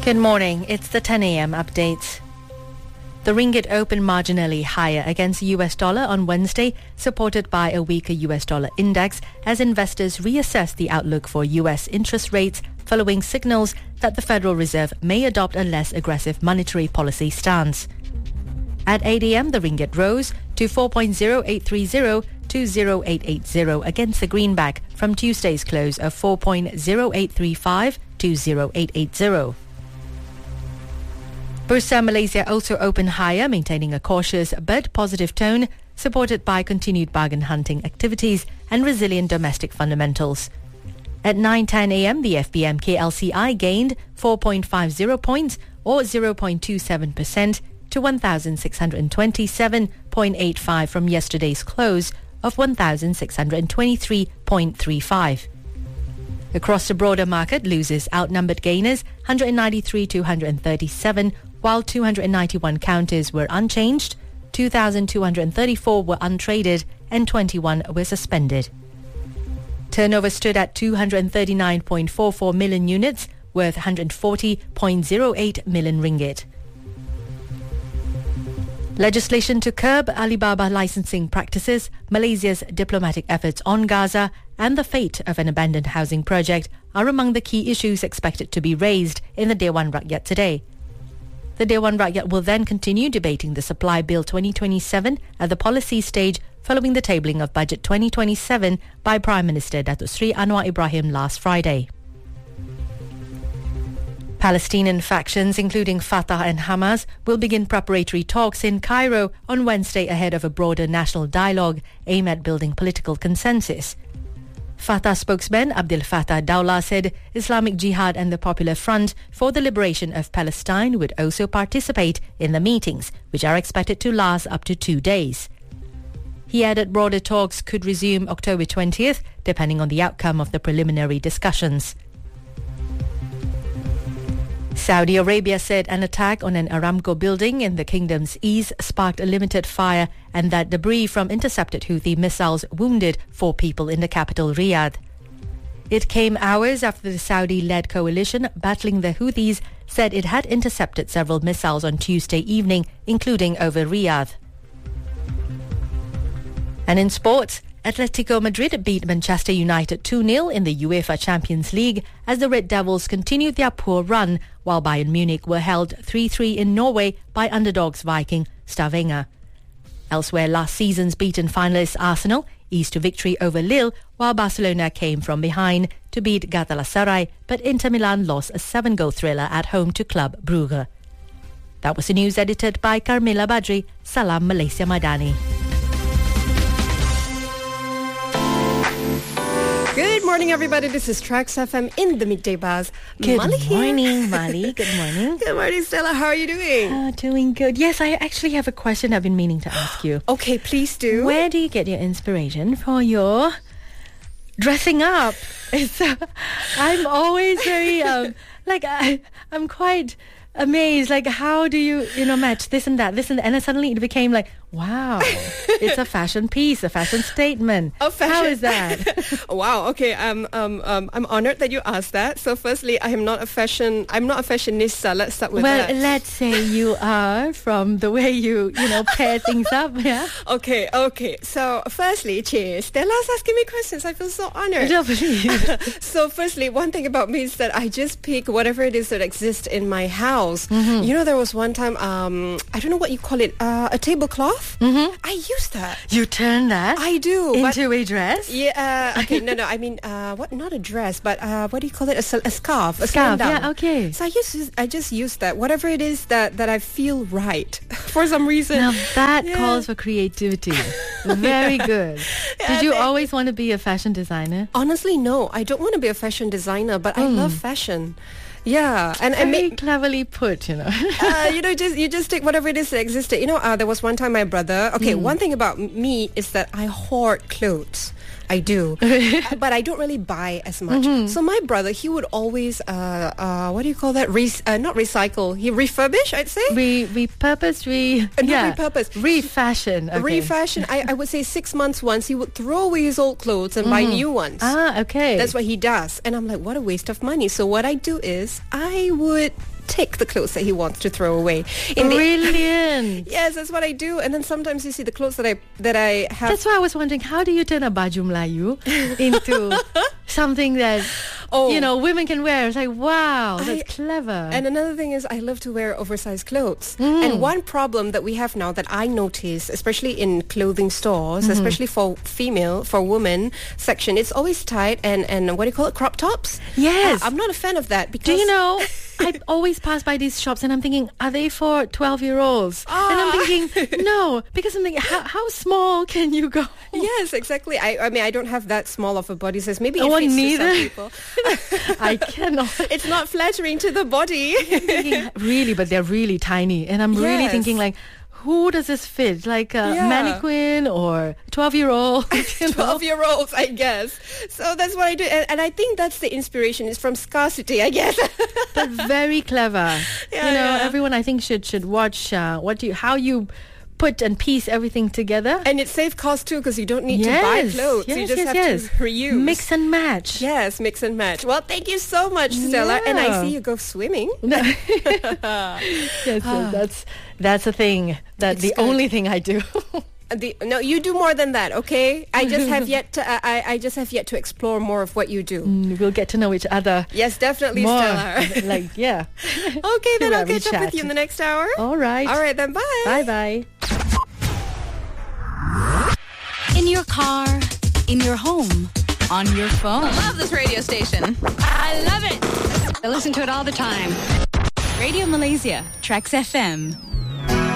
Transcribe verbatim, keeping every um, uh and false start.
Good morning. It's the ten a.m. update. The ringgit opened marginally higher against the U S dollar on Wednesday, supported by a weaker U S dollar index as investors reassess the outlook for U S interest rates following signals that the Federal Reserve may adopt a less aggressive monetary policy stance. At eight a.m., the ringgit rose to four point zero eight three zero to zero eight eight zero against the greenback from Tuesday's close of four point zero eight three five to zero eight eight zero. Bursa Malaysia also opened higher, maintaining a cautious but positive tone, supported by continued bargain hunting activities and resilient domestic fundamentals. At nine ten a.m., the F B M K L C I gained four point five zero points or zero point two seven percent to one thousand six hundred twenty-seven point eight five from yesterday's close of one thousand six hundred twenty-three point three five. Across the broader market, losers outnumbered gainers one hundred ninety-three to one hundred thirty-seven, while two hundred ninety-one counters were unchanged, two thousand two hundred thirty-four were untraded and twenty-one were suspended. Turnover stood at two hundred thirty-nine point four four million units, worth one hundred forty point zero eight million ringgit. Legislation to curb Alibaba licensing practices, Malaysia's diplomatic efforts on Gaza, and the fate of an abandoned housing project are among the key issues expected to be raised in the Dewan Rakyat today. The Dewan Rakyat will then continue debating the Supply Bill twenty twenty-seven at the policy stage following the tabling of Budget twenty twenty-seven by Prime Minister Datuk Seri Anwar Ibrahim last Friday. Palestinian factions, including Fatah and Hamas, will begin preparatory talks in Cairo on Wednesday ahead of a broader national dialogue aimed at building political consensus. Fatah spokesman Abdel Fattah Dawla said Islamic Jihad and the Popular Front for the Liberation of Palestine would also participate in the meetings, which are expected to last up to two days. He added broader talks could resume October twentieth, depending on the outcome of the preliminary discussions. Saudi Arabia said an attack on an Aramco building in the kingdom's east sparked a limited fire and that debris from intercepted Houthi missiles wounded four people in the capital Riyadh. It came hours after the Saudi-led coalition battling the Houthis said it had intercepted several missiles on Tuesday evening, including over Riyadh. And in sports, Atletico Madrid beat Manchester United two nil in the UEFA Champions League as the Red Devils continued their poor run, while Bayern Munich were held three three in Norway by underdogs Viking Stavanger. Elsewhere, last season's beaten finalists Arsenal eased to victory over Lille, while Barcelona came from behind to beat Galatasaray, but Inter Milan lost a seven-goal thriller at home to Club Brugge. That was the news edited by Carmela Badri. Salam Malaysia Madani. Good morning, everybody. This is Trax F M in the Midday Buzz. Good Mali morning, here. Mali. Good morning. Good morning, Stella. How are you doing? Uh, doing good. Yes, I actually have a question I've been meaning to ask you. Okay, please do. Where do you get your inspiration for your dressing up? It's, uh, I'm always very, um, like, I, I'm quite amazed. Like, how do you, you know, match this and that, this and that? And then suddenly it became like, wow, it's a fashion piece, a fashion statement. A fashion. How is that? Wow. Okay. Um, um, um, I'm honored that you asked that. So, firstly, I am not a fashion. I'm not a fashionista. Let's start with well, that. Well, let's say you are from the way you, you know, pair things up. Yeah. Okay. Okay. So, firstly, cheers. Stella's asking me questions. I feel so honored. I don't believe. So, firstly, one thing about me is that I just pick whatever it is that exists in my house. Mm-hmm. You know, there was one time. Um, I don't know what you call it. Uh, a tablecloth. Mm-hmm. I use that. You turn that I do into but, a dress? Yeah. Uh, okay. No. No. I mean, uh, what? Not a dress, but uh, what do you call it? A, a scarf. A scarf. down. Yeah. Okay. So I just, I just use that. Whatever it is that, that I feel right for some reason. Now that yeah. calls for creativity. Very good. Yeah, Did you they, always want to be a fashion designer? Honestly, no. I don't want to be a fashion designer, but mm. I love fashion. Yeah, and very I make, cleverly put, you know. uh, you know, just you just take whatever it is that existed. You know, uh, there was one time my brother. Okay, mm. one thing about me is that I hoard clothes. I do, uh, but I don't really buy as much. Mm-hmm. So my brother, he would always, uh, uh, what do you call that? Re- uh, not recycle. He refurbish, I'd say. Re repurpose, re uh, yeah, repurpose, refashion, okay. refashion. I, I would say six months once he would throw away his old clothes and mm. buy new ones. Ah, okay. That's what he does, and I'm like, what a waste of money. So what I do is I would tick the clothes that he wants to throw away. In Brilliant. The, yes, that's what I do. And then sometimes you see the clothes that I that I have. That's why I was wondering, how do you turn a baju Melayu into something that, oh. you know, women can wear? It's like, wow, that's I, clever. And another thing is I love to wear oversized clothes. Mm. And one problem that we have now that I notice, especially in clothing stores, mm-hmm. especially for female, for women section, it's always tight and, and what do you call it, crop tops? Yes. Uh, I'm not a fan of that because... Do you know, I always pass by these shops and I'm thinking, are they for twelve-year-olds? Ah. And I'm thinking, no, because I'm thinking, how, how small can you go? Yes, exactly. I, I mean, I don't have that small of a body size. Maybe it oh, fits neither. to some people. I cannot. It's not flattering to the body. Thinking, really, but they're really tiny. And I'm yes. really thinking like, who does this fit? Like a yeah. mannequin or twelve-year-old? twelve-year-olds, I guess. So that's what I do. And, and I think that's the inspiration. It's from scarcity, I guess. But very clever. Yeah, you know, yeah. everyone I think should should watch uh, what do you, how you put and piece everything together. And it saves cost too because you don't need yes. to buy clothes. Yes, you just yes, have yes. to reuse. Mix and match. Yes, mix and match. Well, thank you so much, Stella. Yeah. And I see you go swimming. yes, so that's that's a thing. That's the good. Only thing I do. The, no, you do more than that, okay? I just have yet to. Uh, I, I just have yet to explore more of what you do. Mm, we'll get to know each other. Yes, definitely, more. Stella. Like, yeah. Okay, then I'll catch up with you in the next hour. All right. All right, then. Bye. Bye, bye. In your car, in your home, on your phone. I love this radio station. I love it. I listen to it all the time. Radio Malaysia, Trax F M.